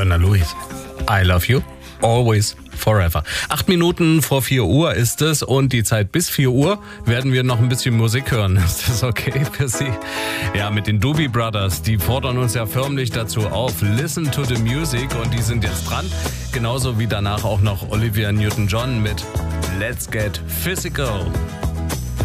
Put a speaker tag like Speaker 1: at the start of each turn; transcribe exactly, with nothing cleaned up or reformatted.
Speaker 1: Donna Luis, I love you, always, forever. Acht Minuten vor vier Uhr ist es und die Zeit bis vier Uhr werden wir noch ein bisschen Musik hören. Ist das okay für Sie? Ja, mit den Doobie Brothers, die fordern uns ja förmlich dazu auf. Listen to the music und die sind jetzt dran. Genauso wie danach auch noch Olivia Newton-John mit Let's Get Physical.